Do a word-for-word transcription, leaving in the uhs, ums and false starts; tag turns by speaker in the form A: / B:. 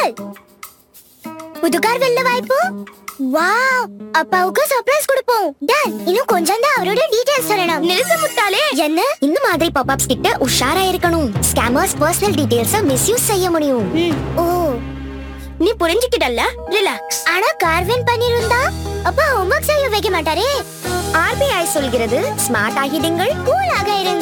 A: கால். புது கார் வெல்ல வாய்ப்பு. வாவ், அப்பாவுக்கு சர்ப்ரைஸ் கொடுப்போம். டன், இன்னும் கொஞ்சம் தான் அவரோட டீடைல்ஸ் சொல்லணும்.
B: நிறுத்து முட்டாளே.
A: என்ன? இந்த மாதிரி பாப்அப்ஸ் கிட்ட உஷாரா இருக்கணும். ஸ்கேமர்ஸ் பர்சனல் டீடைல்ஸ மிஸ்யூஸ் செய்ய முடியும். ஓ,
B: நீ புரிஞ்சுக்கிட்டல்ல? ரிலாக்ஸ்.
A: ஆனா கார்வின் பண்ணிருந்தா அப்பா ஹோம்வொர்க் செய்ய வைக்க மாட்டாரே.
B: ஆர்பிஐ சொல்கிறது ஸ்மார்ட் ஆகிடுங்கள்,
A: கூலாக இருங்க.